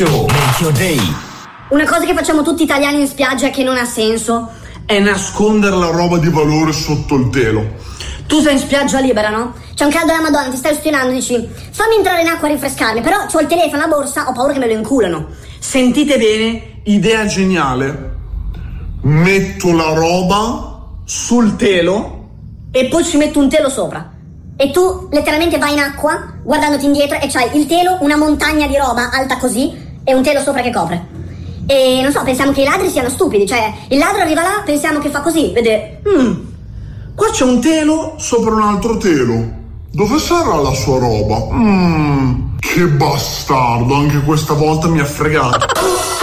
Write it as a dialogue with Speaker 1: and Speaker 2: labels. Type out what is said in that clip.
Speaker 1: Make Day.
Speaker 2: Una cosa che facciamo tutti italiani in spiaggia e che non ha senso
Speaker 3: è nascondere la roba di valore sotto il telo.
Speaker 2: Tu sei in spiaggia libera, no? C'è un caldo della Madonna, ti stai ostinando, dici fammi entrare in acqua a rinfrescarmi, però c'ho il telefono, la borsa, ho paura che me lo inculano.
Speaker 3: Sentite bene, idea geniale. Metto la roba sul telo
Speaker 2: e poi ci metto un telo sopra. E tu letteralmente vai in acqua guardandoti indietro e c'hai il telo, una montagna di roba alta così e un telo sopra che copre. E non so, pensiamo che i ladri siano stupidi, cioè il ladro arriva là, pensiamo che fa così, vede,
Speaker 3: qua c'è un telo sopra un altro telo. Dove sarà la sua roba? Che bastardo, anche questa volta mi ha fregato.